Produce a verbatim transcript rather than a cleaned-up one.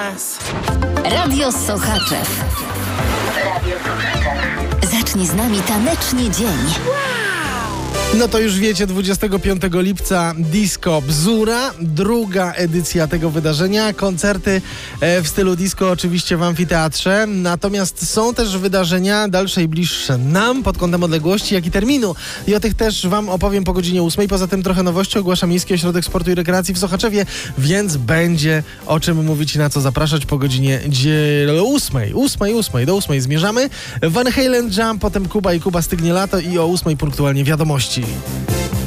nas. Radio Sochaczew. Radio Sochaczew. Zacznij z nami tanecznie dzień. No to już wiecie, dwudziestego piątego lipca Disco Bzura, druga edycja tego wydarzenia. Koncerty w stylu disco oczywiście w amfiteatrze. Natomiast są też wydarzenia dalsze i bliższe nam pod kątem odległości, jak i terminu. I o tych też wam opowiem po godzinie ósmej. Poza tym trochę nowości ogłasza Miejski Ośrodek Sportu i Rekreacji w Sochaczewie, więc będzie o czym mówić i na co zapraszać po godzinie ósmej. Ósmej, ósmej, do ósmej zmierzamy. Van Halen Jump, potem Kuba i Kuba Stygnie Lato i o ósmej punktualnie wiadomości.